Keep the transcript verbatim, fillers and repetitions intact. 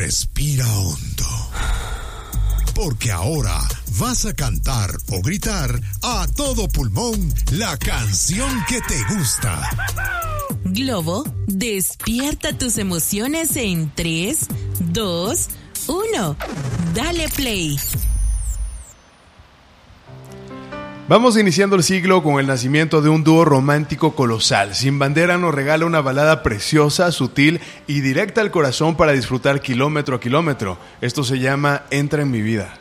Respira hondo. Porque ahora vas a cantar o gritar a todo pulmón la canción que te gusta. Globo, despierta tus emociones en tres, dos, uno. Dale play. Vamos iniciando el siglo con el nacimiento de un dúo romántico colosal. Sin Bandera nos regala una balada preciosa, sutil y directa al corazón para disfrutar kilómetro a kilómetro. Esto se llama Entra en mi vida.